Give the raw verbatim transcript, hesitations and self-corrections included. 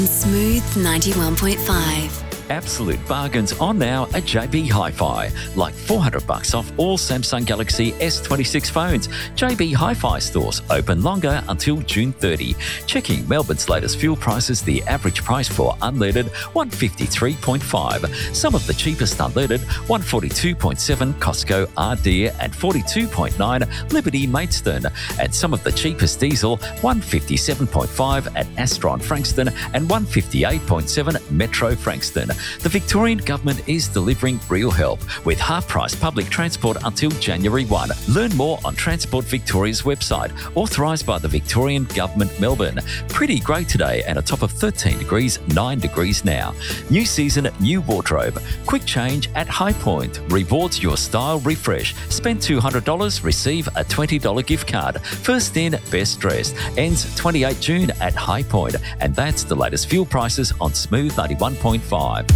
Smooth ninety-one point five. Absolute bargains on now at J B Hi-Fi. Like four hundred bucks off all Samsung Galaxy S twenty-six phones. J B Hi-Fi stores open longer until June thirtieth. Checking Melbourne's latest fuel prices, the average price for unleaded one fifty-three point five. Some of the cheapest unleaded one forty-two point seven Costco Ardea and forty-two point nine Liberty Maidstone. And some of the cheapest diesel one fifty-seven point five at Astron Frankston and one fifty-eight point seven Metro Frankston. The Victorian Government is delivering real help with half-price public transport until January first. Learn more on Transport Victoria's website, authorised by the Victorian Government, Melbourne. Pretty grey today and a top of thirteen degrees, nine degrees now. New season, new wardrobe. Quick change at High Point. Rewards your style refresh. Spend two hundred dollars, receive a twenty dollars gift card. First in, best dressed. Ends twenty-eighth of June at High Point. And that's the latest fuel prices on Smooth ninety-one point five.